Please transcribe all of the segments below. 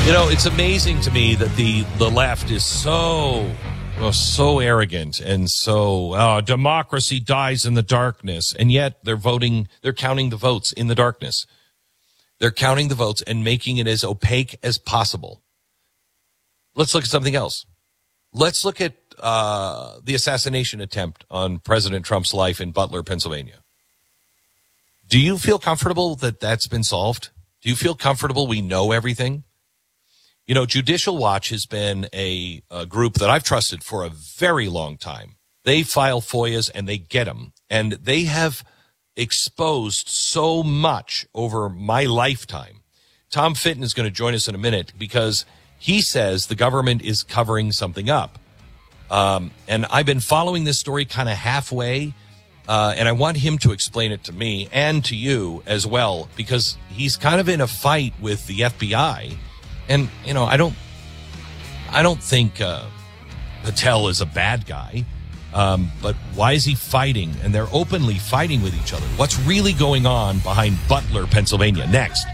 It's amazing to me that the left is so arrogant and so democracy dies in the darkness, and yet they're counting the votes in the darkness. They're counting the votes and making it as opaque as possible. Let's look at something else. Let's look at the assassination attempt on President Trump's life in Butler, Pennsylvania. Do you feel comfortable that that's been solved? Do you feel comfortable we know everything? Judicial Watch has been a group that I've trusted for a very long time. They file FOIAs and they get them. And they have exposed so much over my lifetime. Tom Fitton is going to join us in a minute because he says the government is covering something up. And I've been following this story kind of halfway. And I want him to explain it to me and to you as well, because he's kind of in a fight with the FBI. And, I don't think Patel is a bad guy, but why is he fighting? And they're openly fighting with each other. What's really going on behind Butler, Pennsylvania? Next.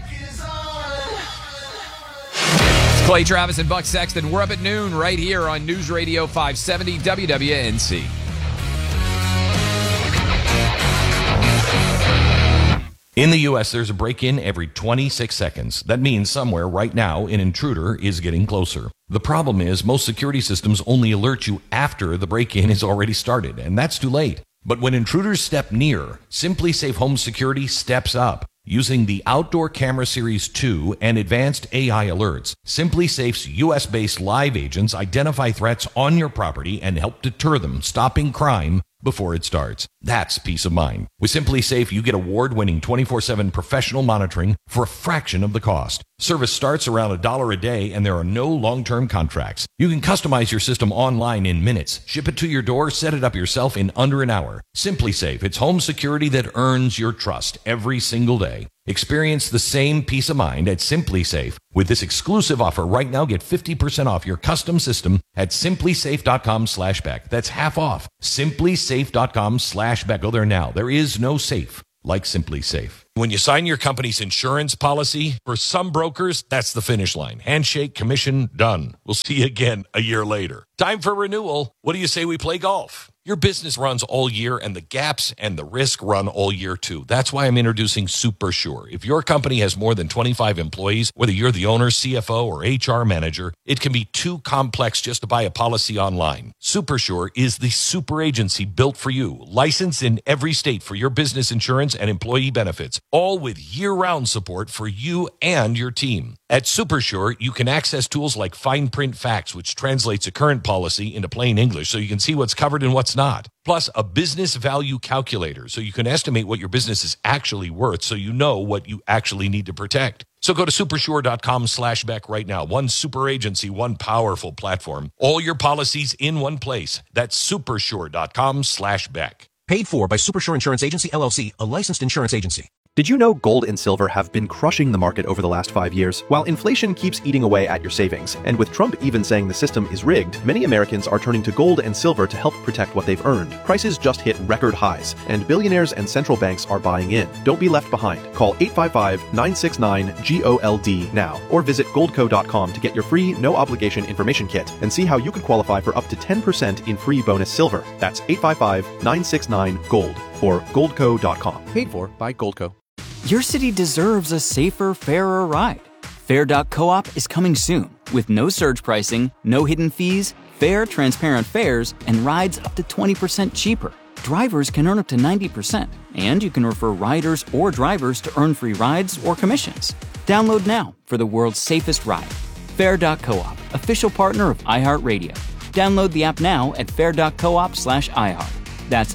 It's Clay Travis and Buck Sexton. We're up at noon right here on News Radio 570 WWNC. In the U.S., there's a break-in every 26 seconds. That means somewhere right now an intruder is getting closer. The problem is most security systems only alert you after the break-in is already started, and that's too late. But when intruders step near, SimpliSafe Home Security steps up. Using the Outdoor Camera Series 2 and advanced AI alerts, SimpliSafe's U.S.-based live agents identify threats on your property and help deter them, stopping crime before it starts. That's peace of mind. With SimpliSafe, you get award-winning 24/7 professional monitoring for a fraction of the cost. Service starts around $1 a day, and there are no long-term contracts. You can customize your system online in minutes, ship it to your door, set it up yourself in under an hour. SimpliSafe, it's home security that earns your trust every single day. Experience the same peace of mind at SimpliSafe. With this exclusive offer right now, get 50% off your custom system at simplisafe.com/Beck. That's half off. Simplisafe.com/Beck. Go there now. There is no safe like SimpliSafe. When you sign your company's insurance policy, for some brokers, that's the finish line. Handshake, commission, done. We'll see you again a year later. Time for renewal. What do you say we play golf? Your business runs all year, and the gaps and the risk run all year too. That's why I'm introducing SuperSure. If your company has more than 25 employees, whether you're the owner, CFO, or HR manager, it can be too complex just to buy a policy online. SuperSure is the super agency built for you, licensed in every state for your business insurance and employee benefits, all with year-round support for you and your team. At SuperSure, you can access tools like Fine Print Facts, which translates a current policy into plain English so you can see what's covered and what's not. Plus, a business value calculator so you can estimate what your business is actually worth so you know what you actually need to protect. So go to supersure.com/Beck right now. One super agency, one powerful platform. All your policies in one place. That's supersure.com/Beck. Paid for by SuperSure Insurance Agency, LLC, a licensed insurance agency. Did you know gold and silver have been crushing the market over the last 5 years? While inflation keeps eating away at your savings, and with Trump even saying the system is rigged, many Americans are turning to gold and silver to help protect what they've earned. Prices just hit record highs, and billionaires and central banks are buying in. Don't be left behind. Call 855-969-GOLD now, or visit goldco.com to get your free, no-obligation information kit and see how you could qualify for up to 10% in free bonus silver. That's 855-969-GOLD or goldco.com. Paid for by Goldco. Your city deserves a safer, fairer ride. Fair.coop is coming soon with no surge pricing, no hidden fees, fair, transparent fares, and rides up to 20% cheaper. Drivers can earn up to 90%, and you can refer riders or drivers to earn free rides or commissions. Download now for the world's safest ride. Fair.coop, official partner of iHeartRadio. Download the app now at fair.coop/iHeart. That's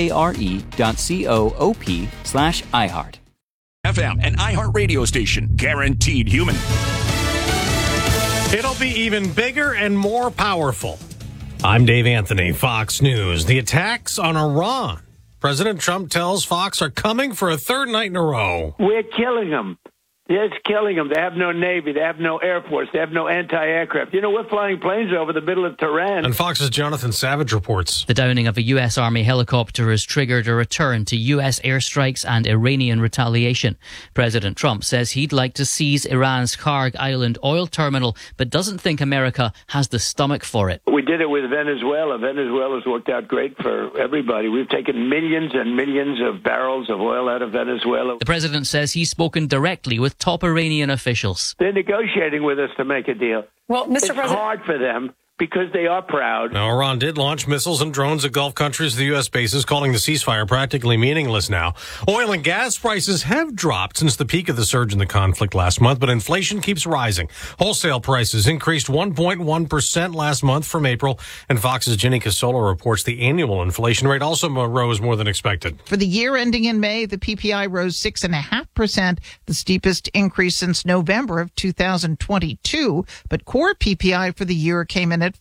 FARE.coop/iHeart. FM, an iHeart radio station, guaranteed human. It'll be even bigger and more powerful. I'm Dave Anthony, Fox News. The attacks on Iran. President Trump tells Fox are coming for a third night in a row. We're killing them. Yeah, it's killing them. They have no Navy. They have no Air Force. They have no anti-aircraft. You know, we're flying planes over the middle of Tehran. And Fox's Jonathan Savage reports. The downing of a U.S. Army helicopter has triggered a return to U.S. airstrikes and Iranian retaliation. President Trump says he'd like to seize Iran's Karg Island oil terminal, but doesn't think America has the stomach for it. We did it with Venezuela. Venezuela's worked out great for everybody. We've taken millions and millions of barrels of oil out of Venezuela. The president says he's spoken directly with top Iranian officials. They're negotiating with us to make a deal. Well, Mr. President, it's hard for them because they are proud. Now, Iran did launch missiles and drones at Gulf countries to the U.S. bases, calling the ceasefire practically meaningless now. Oil and gas prices have dropped since the peak of the surge in the conflict last month, but inflation keeps rising. Wholesale prices increased 1.1% last month from April, and Fox's Ginny Casola reports the annual inflation rate also rose more than expected. For the year ending in May, the PPI rose 6.5%, the steepest increase since November of 2022, but core PPI for the year came in at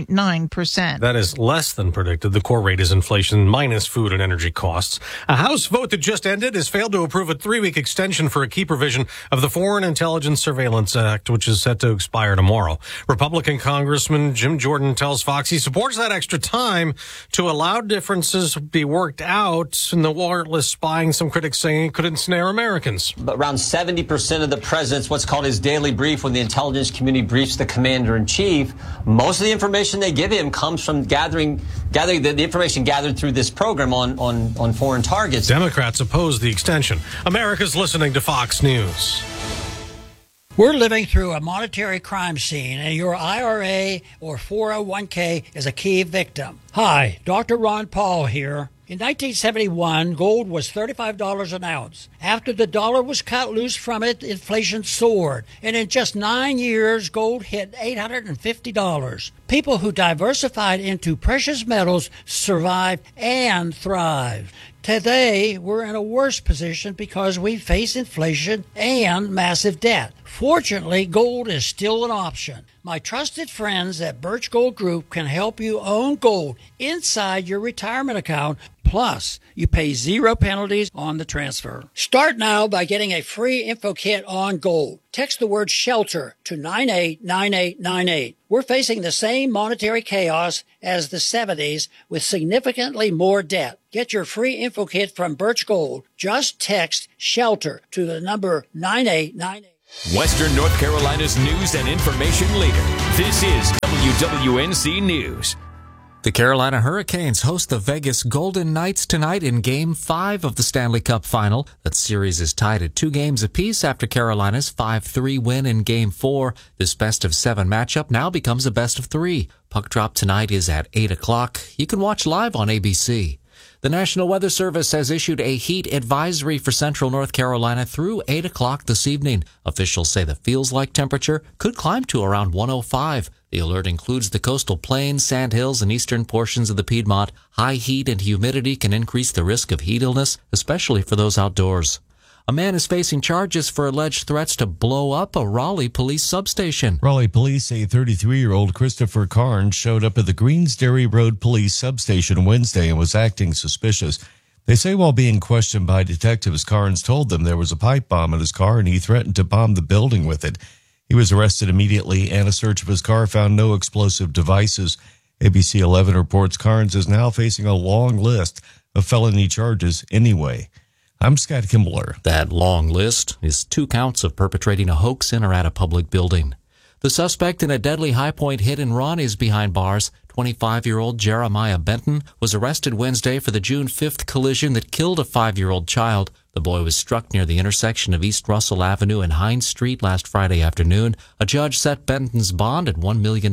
4.9%. That is less than predicted. The core rate is inflation minus food and energy costs. A House vote that just ended has failed to approve a 3-week extension for a key provision of the Foreign Intelligence Surveillance Act, which is set to expire tomorrow. Republican Congressman Jim Jordan tells Fox he supports that extra time to allow differences be worked out in the warrantless spying some critics saying it could ensnare Americans. But around 70% of the president's what's called his daily brief, when the intelligence community briefs the commander-in-chief, most of the information they give him comes from gathering the information gathered through this program on foreign targets. Democrats oppose the extension. America's listening to Fox News. We're living through a monetary crime scene, and your IRA or 401k is a key victim. Hi, Dr. Ron Paul here. In 1971, gold was $35 an ounce. After the dollar was cut loose from it, inflation soared. And in just 9 years, gold hit $850. People who diversified into precious metals survived and thrived. Today, we're in a worse position because we face inflation and massive debt. Fortunately, gold is still an option. My trusted friends at Birch Gold Group can help you own gold inside your retirement account. Plus, you pay 0 penalties on the transfer. Start now by getting a free info kit on gold. Text the word SHELTER to 989898. We're facing the same monetary chaos as the 70s with significantly more debt. Get your free info kit from Birch Gold. Just text SHELTER to the number 9898. Western North Carolina's news and information leader. This is WWNC News. The Carolina Hurricanes host the Vegas Golden Knights tonight in Game 5 of the Stanley Cup Final. That series is tied at 2 games apiece after Carolina's 5-3 win in Game 4. This best-of-7 matchup now becomes a best-of-3. Puck drop tonight is at 8 o'clock. You can watch live on ABC. The National Weather Service has issued a heat advisory for central North Carolina through 8 o'clock this evening. Officials say the feels-like temperature could climb to around 105. The alert includes the coastal plains, sandhills, and eastern portions of the Piedmont. High heat and humidity can increase the risk of heat illness, especially for those outdoors. A man is facing charges for alleged threats to blow up a Raleigh police substation. Raleigh police say 33-year-old Christopher Carnes showed up at the Greensderry Road police substation Wednesday and was acting suspicious. They say while being questioned by detectives, Carnes told them there was a pipe bomb in his car and he threatened to bomb the building with it. He was arrested immediately, and a search of his car found no explosive devices. ABC 11 reports Carnes is now facing a long list of felony charges anyway. I'm Scott Kimbler. That long list is 2 counts of perpetrating a hoax in or at a public building. The suspect in a deadly High Point hit and run is behind bars. 25-year-old Jeremiah Benton was arrested Wednesday for the June 5th collision that killed a 5-year-old child. The boy was struck near the intersection of East Russell Avenue and Hines Street last Friday afternoon. A judge set Benton's bond at $1 million.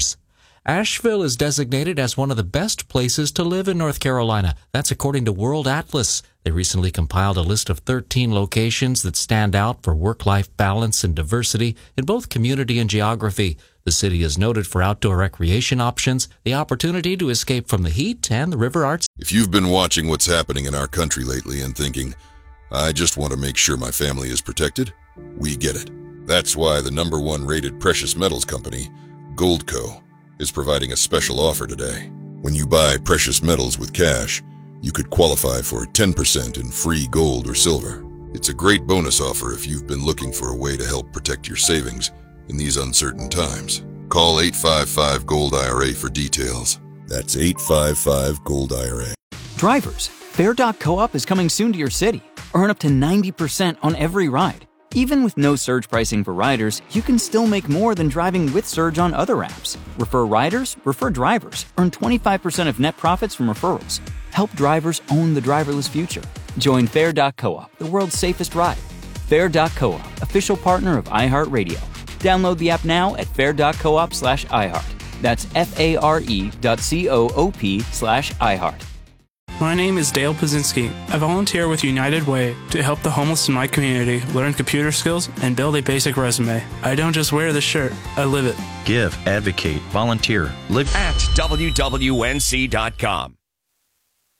Asheville is designated as one of the best places to live in North Carolina. That's according to World Atlas. They recently compiled a list of 13 locations that stand out for work-life balance and diversity in both community and geography. The city is noted for outdoor recreation options, the opportunity to escape from the heat, and the river arts. If you've been watching what's happening in our country lately and thinking, I just want to make sure my family is protected, we get it. That's why the #1 rated precious metals company, Goldco, is providing a special offer today. When you buy precious metals with cash, you could qualify for 10% in free gold or silver. It's a great bonus offer if you've been looking for a way to help protect your savings in these uncertain times. Call 855-GOLD-IRA for details. That's 855-GOLD-IRA. Drivers, Fair.coop is coming soon to your city. Earn up to 90% on every ride. Even with no surge pricing for riders, you can still make more than driving with surge on other apps. Refer riders, refer drivers. Earn 25% of net profits from referrals. Help drivers own the driverless future. Join Fair.coop, the world's safest ride. Fair.coop, official partner of iHeartRadio. Download the app now at fair.coop/iHeart. That's FARE.coop/iHeart. My name is Dale Pazinski. I volunteer with United Way to help the homeless in my community learn computer skills and build a basic resume. I don't just wear the shirt, I live it. Give, advocate, volunteer, live at WWNC.com.